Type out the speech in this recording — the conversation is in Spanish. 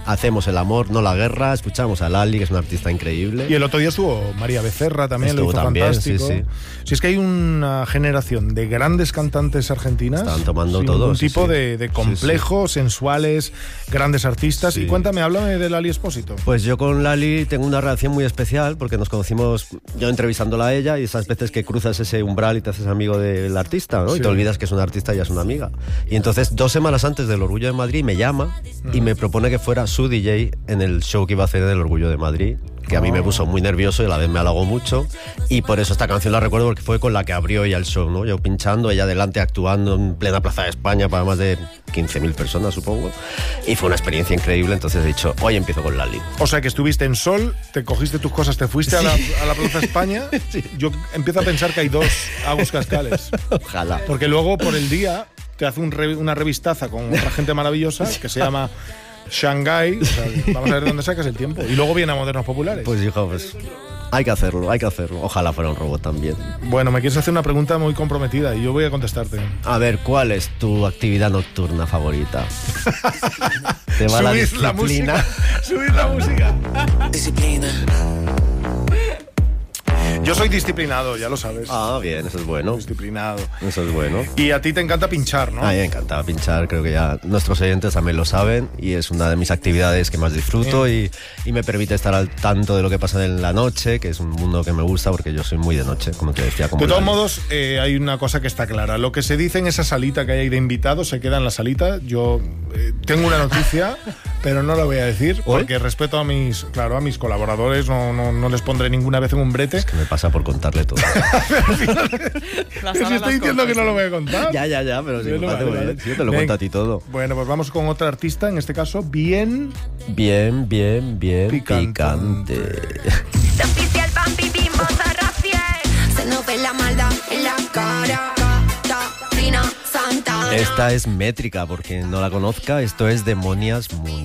hacemos el amor, no la guerra, escuchamos a Lali, que es una artista increíble. Y el otro día estuvo María Becerra también, Estuvo lo hizo también, fantástico. sí. Si es que hay una generación de grandes cantantes argentinas. Están tomando sin todo. ningún Sí, tipo sí. de complejo, sensuales, grandes artistas. Sí. Y cuéntame, háblame de Lali Espósito. Pues yo con Lali tengo una relación muy especial porque nos conocimos yo entrevistándola a ella y esas veces que cruzas ese umbral y te haces amigo del artista, ¿no? Sí. Y te olvidas que es un artista y ya es una amiga. Y entonces 2 semanas antes del Orgullo de Madrid me llama y me propone que fuera su DJ en el show que iba a hacer del Orgullo de Madrid, que a mí me puso muy nervioso y a la vez me halagó mucho, y por eso esta canción la recuerdo porque fue con la que abrió ella el show, ¿no? Yo pinchando, ella delante actuando en plena Plaza de España para más de 15.000 personas, supongo, y fue una experiencia increíble. Entonces he dicho, hoy empiezo con Lali. O sea que estuviste en Sol, te cogiste tus cosas, te fuiste a la Plaza España. Sí. Yo empiezo a pensar que hay 2 Agus Cascales. Ojalá. Porque luego por el día te hace una revistaza con otra gente maravillosa que se llama Shanghái. O sea, vamos a ver dónde sacas el tiempo. Y luego viene a Modernos Populares. Pues hijo, pues hay que hacerlo. Ojalá fuera un robot también. Bueno, me quieres hacer una pregunta muy comprometida y yo voy a contestarte. A ver, ¿cuál es tu actividad nocturna favorita? ¿Te va la disciplina? Subid la música. Disciplina. Yo soy disciplinado, ya lo sabes. Ah, bien, eso es bueno. Disciplinado. Eso es bueno. Y a ti te encanta pinchar, ¿no? A mí me encanta pinchar, creo que ya nuestros oyentes también lo saben, y es una de mis actividades que más disfruto y me permite estar al tanto de lo que pasa en la noche, que es un mundo que me gusta porque yo soy muy de noche, como te decía. Como de todos modos, hay una cosa que está clara. Lo que se dice en esa salita que hay de invitados se queda en la salita. Yo tengo una noticia, pero no la voy a decir porque respeto a mis colaboradores, no les pondré ninguna vez en un brete. Es que me pasa por contarle todo. Pero si estoy diciendo que no lo voy a contar. Ya, pero si Bueno, me parece vale. bien. Sí, yo te lo cuento a ti todo. Bueno, pues vamos con otra artista, en este caso, bien picante. Oficial pan pipimos a raciel. Se nos ve la maldad en la cara. Catarina Santana. Esta es métrica, porque no la conozca, esto es Demonias Moon.